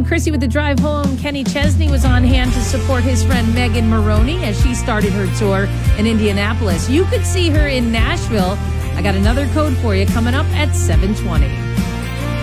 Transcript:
Chrissy with the drive home. Kenny Chesney was on hand to support his friend Megan Maroney as she started her tour in Indianapolis. You could see her in Nashville. I got another code for you coming up at 7:20.